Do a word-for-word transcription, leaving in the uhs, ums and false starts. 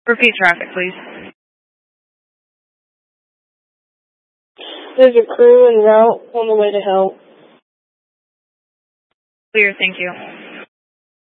Repeat traffic, please. There's a crew en route on the way to help. Clear, thank you.